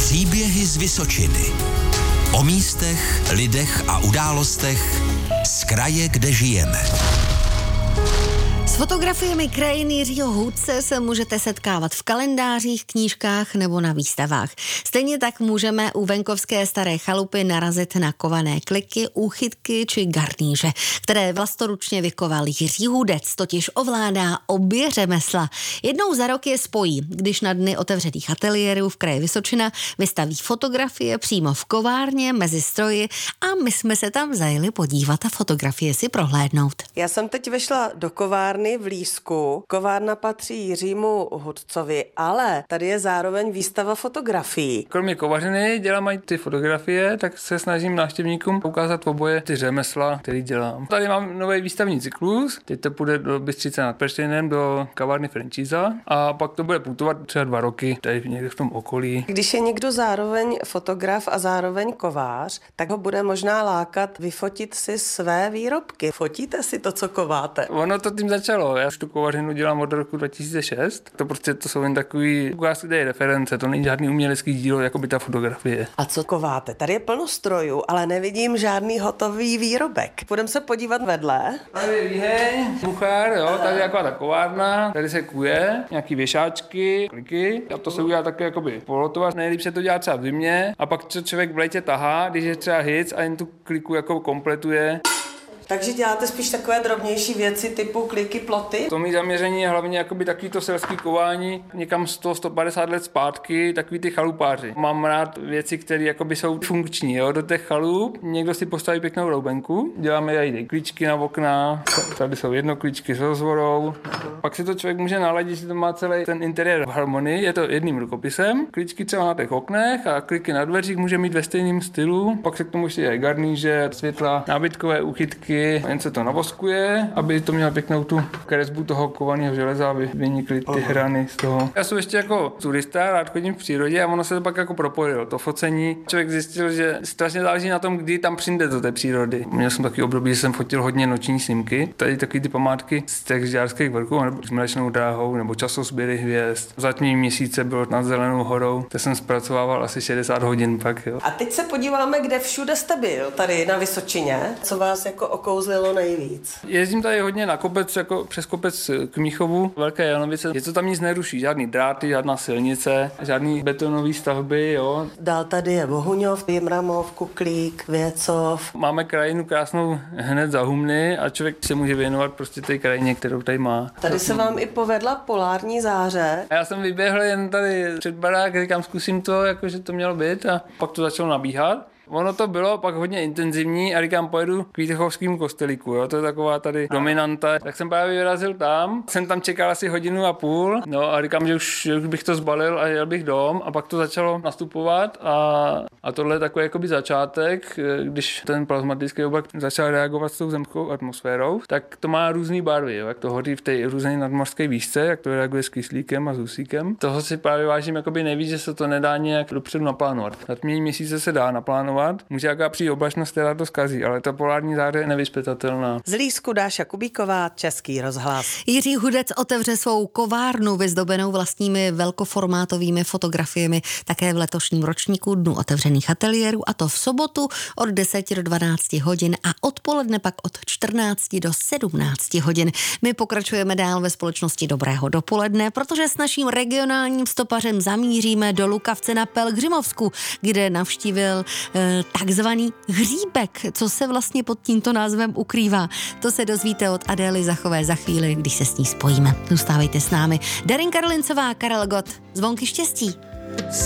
Příběhy z Vysočiny. O místech, lidech a událostech z kraje, kde žijeme. S fotografiemi krajiny Jiřího Hudce se můžete setkávat v kalendářích, knížkách nebo na výstavách. Stejně tak můžeme u venkovské staré chalupy narazit na kované kliky, úchytky či garníže, které vlastoručně vykoval Jiří Hudec, totiž ovládá obě řemesla. Jednou za rok je spojí, když na dny otevřených ateliérů v kraji Vysočina vystaví fotografie přímo v kovárně mezi stroji a my jsme se tam zajeli podívat a fotografie si prohlédnout. Já jsem teď vešla do kovárny v Lísku. Kovárna patří Jiřímu Hudcovi, ale tady je zároveň výstava fotografií. Kromě kovařiny dělám i ty fotografie, tak se snažím návštěvníkům ukázat oboje ty řemesla, který dělám. Tady mám nový výstavní cyklus, teď to půjde do Bystřice nad Perštejnem, do kavárny Franchíza a pak to bude putovat třeba 2 roky, tady někde v tom okolí. Když je někdo zároveň fotograf a zároveň kovář, tak ho bude možná lákat vyfotit si své výrobky. Fotíte si to, co kováte? Ono to tím začalo. Já už tu kovařinu dělám od roku 2006. To jsou jen takový ukázky, kde je reference, to není žádný umělecký dílo, jako by ta fotografie. A co kováte? Tady je plno strojů, ale nevidím žádný hotový výrobek. Půjdeme se podívat vedle. Tady je výheň, buchár, jo, tady je taková ta kovárna, tady se kuje, nějaký věšáčky, kliky. A to se udělá také jakoby polotovat. Nejlíp se to dělá třeba v zimě a pak to člověk v létě tahá, když je třeba hic a jen tu kliku jako kompletuje. Takže děláte spíš takové drobnější věci typu kliky, ploty? To mý zaměření je hlavně jakoby takový to selský kování někam 100-150 let zpátky, takový ty chalupáři. Mám rád věci, které jakoby jsou funkční, jo, do těch chalup. Někdo si postaví pěknou roubenku, děláme i klíčky na okna, tady jsou jednoklíčky s rozvorou. Pak si to člověk může naladit, že to má celý ten interiér v harmonii, je to jedním rukopisem. Klíčky třeba na těch oknech a kliky na dveřích může mít ve stejným stylu. Pak se k tomu ještě je garníže, světla, nábytkové úchytky. Jen se to navoskuje, aby to mělo pěknou tu kresbu toho kovaného železa, aby vynikly ty hrany z toho. Já jsem ještě jako turista, rád chodím v přírodě a ono se to pak jako propojilo. To focení. Člověk zjistil, že strašně záleží na tom, kdy tam přijde do té přírody. Měl jsem takový období, že jsem fotil hodně noční snímky. Tady taky ty památky z těch žďárských vrchů, nebo s Mlečnou dráhou, nebo časozběry hvězd. Zatmí měsíce bylo nad Zelenou horou, to jsem zpracovával asi 60 hodin pak. Jo. A teď se podíváme, kde všude jste byl tady na Vysočině. Co vás jako okouzlilo nejvíc? Jezdím tady hodně na kopec, jako přes kopec k Míchovu, Velké Janovice. Je to tam nic neruší, žádný dráty, žádná silnice, žádný betonové stavby, jo. Dál tady je Bohuňov, Jimramov, Kuklík, Věcov. Máme krajinu krásnou hned za Humny a člověk se může věnovat prostě té krajině, kterou tady má. Tady se vám i povedla polární záře. A já jsem vyběhl jen tady před barák, říkám, zkusím to, jakože to mělo být a pak to začalo nabíhat. Ono to bylo pak hodně intenzivní a říkám, pojedu k Vítechovskému kostelíku, jo, to je taková tady dominanta. Tak jsem právě vyrazil tam, jsem tam čekal asi 1,5 hodiny, no a říkám, že už bych to zbalil a jel bych dom a pak to začalo nastupovat a tohle je takový jakoby začátek, když ten plazmatický oblak začal reagovat s tou zemskou atmosférou, tak to má různé barvy, jo, jak to hoří v té různé nadmořské výšce, jak to reaguje s kyslíkem a s dusíkem. Toho si právě vážím jakoby nejvíc, že se to nedá nějak dopředu naplánovat. Zatmění měsíce se dá naplánovat. Může jaká přijít oblačnost, která to zkazí, ale ta polární záře je nevyzpytatelná. Z Lísku Dáša Kubíková, Český rozhlas. Jiří Hudec otevře svou kovárnu vyzdobenou vlastními velkoformátovými fotografiemi také v letošním ročníku Dnu otevřených ateliérů, a to v sobotu od 10 do 12 hodin a odpoledne pak od 14 do 17 hodin. My pokračujeme dál ve společnosti Dobrého dopoledne, protože s naším regionálním stopařem zamíříme do Lukavce na Pelhřimovsku, kde navštívil takzvaný hříbek. Co se vlastně pod tímto názvem ukrývá? To se dozvíte od Adély Zachové za chvíli, když se s ní spojíme. Zůstávejte s námi. Darinka Karlincová, Karel Gott, Zvonky štěstí.